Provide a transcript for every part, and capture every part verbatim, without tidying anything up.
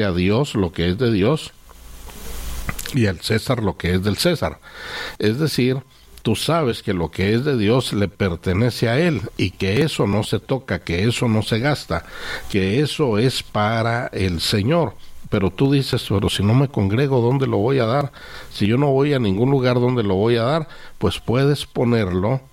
a Dios lo que es de Dios y al César lo que es del César. Es decir, tú sabes que lo que es de Dios le pertenece a Él y que eso no se toca, que eso no se gasta, que eso es para el Señor. Pero tú dices, pero si no me congrego, ¿dónde lo voy a dar? Si yo no voy a ningún lugar donde lo voy a dar, pues puedes ponerlo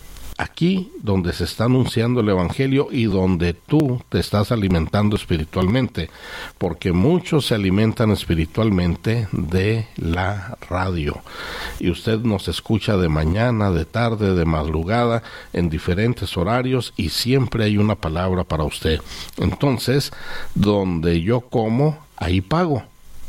aquí donde se está anunciando el Evangelio y donde tú te estás alimentando espiritualmente, porque muchos se alimentan espiritualmente de la radio. Y usted nos escucha de mañana, de tarde, de madrugada, en diferentes horarios y siempre hay una palabra para usted. Entonces, donde yo como, ahí pago.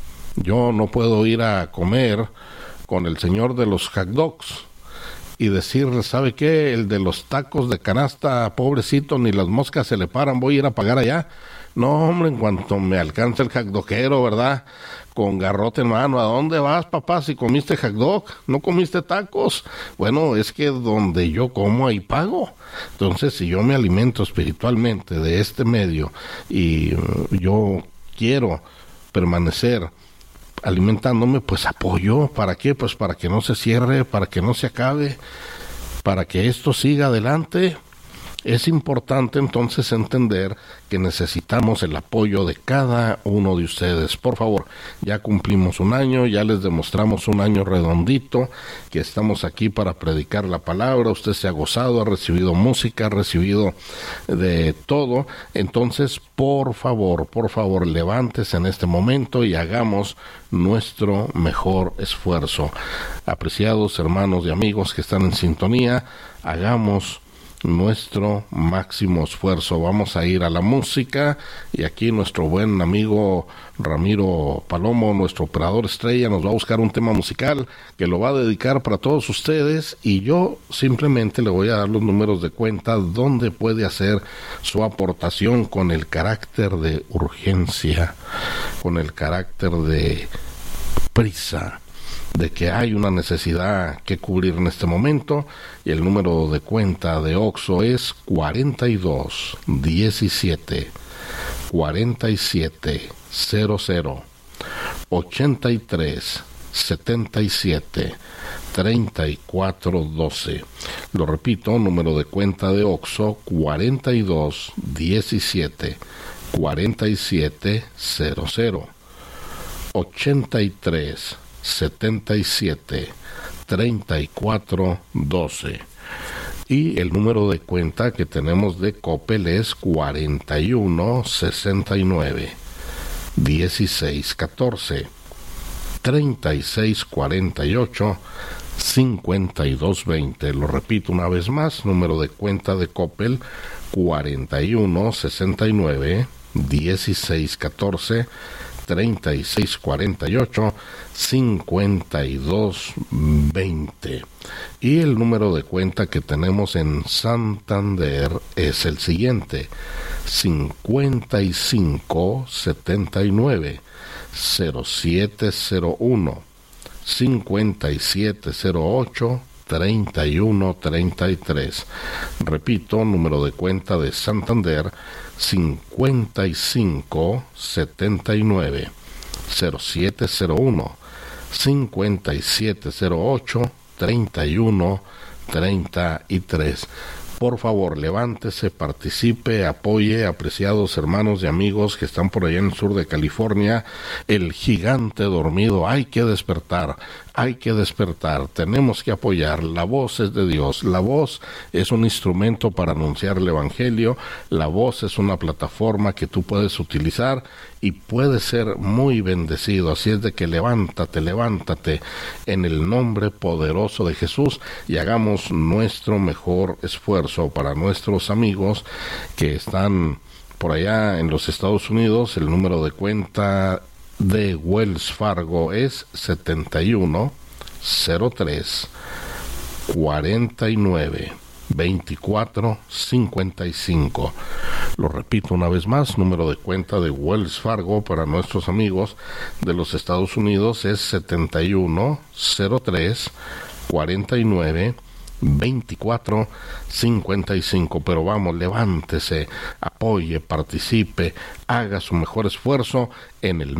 Yo no puedo ir a comer con el señor de los hot dogs y decirle, ¿sabe qué? El de los tacos de canasta, pobrecito, ni las moscas se le paran, voy a ir a pagar allá. No, hombre, en cuanto me alcance el hot doguero, ¿verdad? Con garrote en mano, ¿a dónde vas, papá, si comiste hot dog? ¿No comiste tacos? Bueno, es que donde yo como, ahí pago. Entonces, si yo me alimento espiritualmente de este medio y uh, yo quiero permanecer alimentándome, pues apoyo. ¿Para qué? Pues para que no se cierre, para que no se acabe, para que esto siga adelante. Es importante entonces entender que necesitamos el apoyo de cada uno de ustedes. Por favor, ya cumplimos un año, ya les demostramos un año redondito, que estamos aquí para predicar la palabra. Usted se ha gozado, ha recibido música, ha recibido de todo. Entonces, por favor, por favor, levántese en este momento y hagamos nuestro mejor esfuerzo. Apreciados hermanos y amigos que están en sintonía, hagamos nuestro máximo esfuerzo. Vamos a ir a la música y aquí nuestro buen amigo Ramiro Palomo, nuestro operador estrella, nos va a buscar un tema musical que lo va a dedicar para todos ustedes y yo simplemente le voy a dar los números de cuenta donde puede hacer su aportación con el carácter de urgencia, con el carácter de prisa, de que hay una necesidad que cubrir en este momento, y el número de cuenta de Oxxo es cuarenta y dos diecisiete cuarenta y siete cero cero ochenta y tres setenta y siete treinta y cuatro doce. Lo repito, número de cuenta de Oxxo cuarenta y dos diecisiete cuarenta y siete cero cero ochenta y tres setenta y siete treinta y cuatro doce. Y el número de cuenta que tenemos de Coppel es cuarenta y uno sesenta y nueve dieciséis catorce treinta y seis cuarenta y ocho cincuenta y dos veinte. Lo repito una vez más, número de cuenta de Coppel cuarenta y uno sesenta y nueve dieciséis catorce treinta y seis cuarenta y ocho cincuenta y dos veinte. Y el número de cuenta que tenemos en Santander es el siguiente: cincuenta y cinco setenta y nueve cero siete cero uno cincuenta y siete cero ocho treinta y uno treinta y tres. Repito, número de cuenta de Santander cincuenta y cinco setenta y nueve cero siete cero uno cincuenta y siete cero ocho treinta y uno treinta y tres. Por favor, levántese, participe, apoye, apreciados hermanos y amigos que están por allá en el sur de California. El gigante dormido, hay que despertar, hay que despertar, tenemos que apoyar. La voz es de Dios, la voz es un instrumento para anunciar el Evangelio, la voz es una plataforma que tú puedes utilizar y puedes ser muy bendecido. Así es de que levántate, levántate en el nombre poderoso de Jesús y hagamos nuestro mejor esfuerzo. Para nuestros amigos que están por allá en los Estados Unidos, el número de cuenta de Wells Fargo es setenta y uno cero tres cuarenta y nueve veinticuatro cincuenta y cinco. Lo repito una vez más, número de cuenta de Wells Fargo para nuestros amigos de los Estados Unidos es setenta y uno cero tres cuarenta y nueve veinticuatro cincuenta y cinco. Pero vamos, levántese, apoye, participe, haga su mejor esfuerzo en el